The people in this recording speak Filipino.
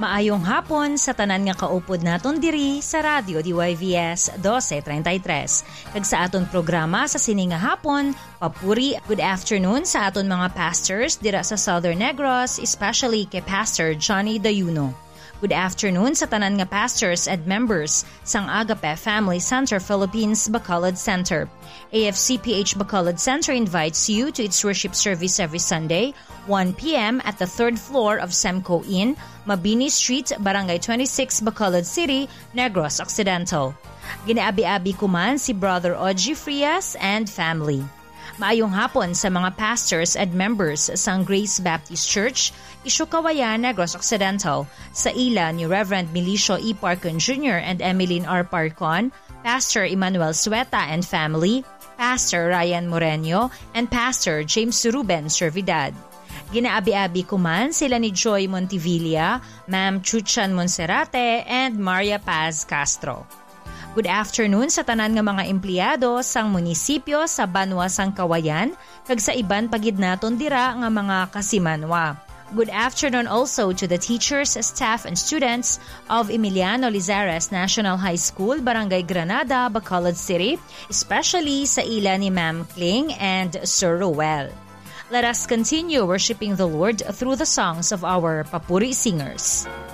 Maayong hapon sa tanan nga kaupod naton diri sa Radyo DYVS 1233. Kag sa aton programa sa sining nga hapon, papuri good afternoon sa aton mga pastors dira sa Southern Negros, especially kay Pastor Johnny Dayuno. Good afternoon sa tanan nga pastors and members sang Agape Family Center Philippines Bacolod Center. AFCPH Bacolod Center invites you to its worship service every Sunday, 1 p.m. at the 3rd floor of Semco Inn, Mabini Street, Barangay 26, Bacolod City, Negros Occidental. Ginaabi-abi kuman si Brother Oji Frias and family. Maayong hapon sa mga pastors and members sa Grace Baptist Church, Isyokawayan, Negros Occidental, sa ila ni Reverend Milicio E. Parcon Jr. and Emeline R. Parcon, Pastor Emmanuel Sueta and family, Pastor Ryan Moreno, and Pastor James Ruben Servidad. Ginaabi-abi kuman sila ni Joy Montivilla, Ma'am Chuchan Monserrate, and Maria Paz Castro. Good afternoon sa tanan nga mga empleyado sang munisipyo sa Banwa sang Kawayan kag sa iban pagid naton dira nga mga kasimanwa. Good afternoon also to the teachers, staff, and students of Emiliano Lizares National High School, Barangay Granada, Bacolod City, especially sa ila ni Ma'am Kling and Sir Roel. Let us continue worshiping the Lord through the songs of our Papuri singers.